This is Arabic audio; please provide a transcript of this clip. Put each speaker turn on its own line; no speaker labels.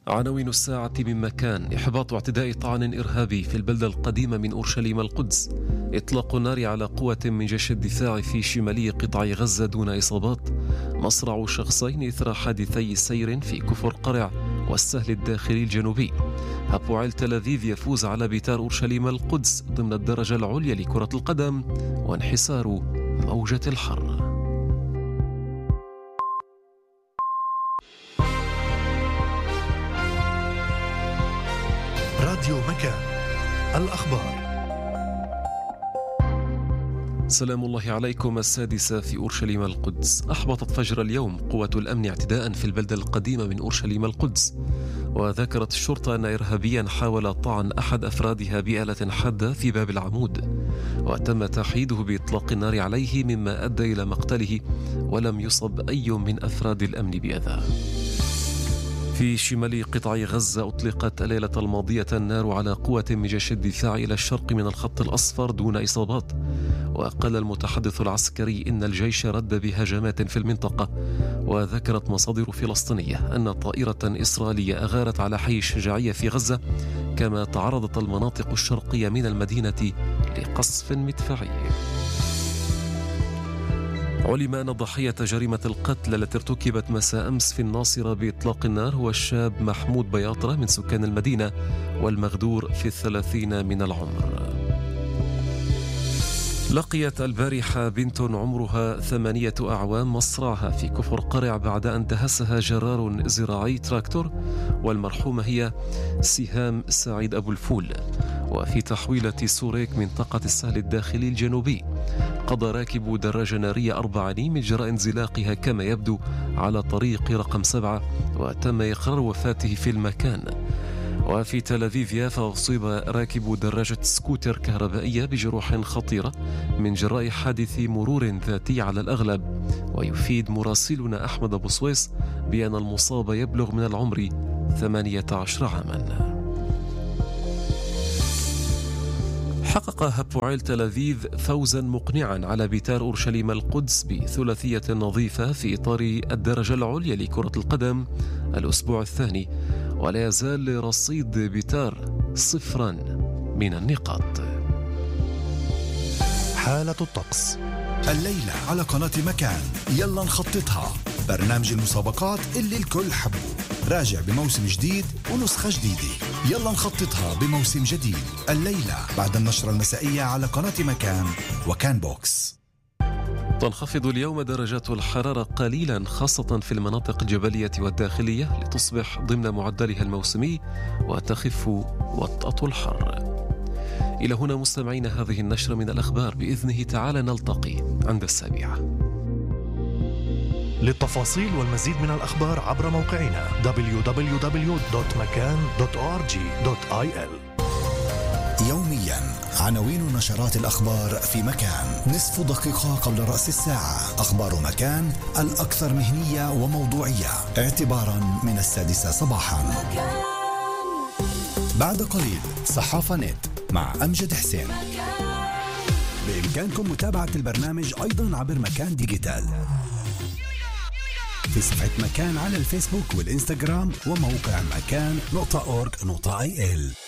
عناوين الساعة من مكان: إحباط اعتداء طعن إرهابي في البلدة القديمة من أورشليم القدس، إطلاق النار على قوة من جيش الدفاع في شمالي قطاع غزة دون إصابات، مصرع شخصين إثر حادثي سير في كفر قرع والسهل الداخلي الجنوبي، هابوعيل تل أبيب يفوز على بيتار أورشليم القدس ضمن الدرجة العليا لكرة القدم، وانحسار موجة الحر.
راديو مكان، الأخبار.
سلام الله عليكم. 6 في أورشليم القدس. أحبطت فجر اليوم قوة الأمن اعتداء في البلدة القديمة من أورشليم القدس، وذكرت الشرطة أن إرهابيا حاول طعن أحد أفرادها بآلة حادة في باب العمود، وتم تحييده بإطلاق النار عليه مما أدى إلى مقتله، ولم يصب أي من أفراد الأمن بأذى. في شمال قطاع غزة أطلقت الليلة الماضية النار على قوة من جيش الدفاع إلى الشرق من الخط الأصفر دون إصابات، وقال المتحدث العسكري إن الجيش رد بهجمات في المنطقة. وذكرت مصادر فلسطينية أن طائرة إسرائيلية أغارت على حي الشجاعية في غزة، كما تعرضت المناطق الشرقية من المدينة لقصف مدفعي. علم أن ضحية جريمة القتل التي ارتكبت مساء أمس في الناصرة بإطلاق النار هو الشاب محمود بياطرة من سكان المدينة، والمغدور في 30 من العمر. لقيت البارحة بنت عمرها 8 أعوام مصرعها في كفر قرع بعد أن دهسها جرار زراعي تراكتور، والمرحومة هي سهام سعيد أبو الفول. وفي تحويلة سوريك منطقة السهل الداخلي الجنوبي، قضى راكب دراجة نارية 4 من جراء انزلاقها كما يبدو على طريق رقم 7، وتم إقرار وفاته في المكان. وفي تل أبيب يافا أصيب راكب دراجة سكوتر كهربائية بجروح خطيرة من جراء حادث مرور ذاتي على الأغلب. ويفيد مراسلنا أحمد أبو سويس بأن المصاب يبلغ من العمر 18 عاما. حقق هابوعيل تل أبيب فوزا مقنعا على بيتار أورشليم القدس بثلاثية نظيفة في إطار الدرجة العليا لكرة القدم الأسبوع الثاني، ولا يزال رصيد بيتار 0 من النقاط.
حالة الطقس
الليلة على قناة مكان، يلا نخططها، برنامج المسابقات اللي الكل حبه، راجع بموسم جديد ونسخة جديدة. يلا نخططها بموسم جديد الليلة بعد النشرة المسائية على قناة مكان وكان بوكس.
تنخفض اليوم درجات الحرارة قليلا، خاصة في المناطق الجبلية والداخلية، لتصبح ضمن معدلها الموسمي وتخف وطأة الحر. إلى هنا مستمعين هذه النشرة من الأخبار، بإذنه تعالى نلتقي عند 7.
للتفاصيل والمزيد من الأخبار عبر موقعنا www.makan.org.il.
يوميا عناوين نشرات الأخبار في مكان، نصف دقيقة قبل رأس الساعة، أخبار مكان الأكثر مهنية وموضوعية اعتبارا من 6 صباحا. بعد قليل صحافة نت مع أمجد حسين. بإمكانكم متابعة البرنامج أيضا عبر مكان ديجيتال في صفحة مكان على الفيسبوك والإنستغرام وموقع مكان.org.il.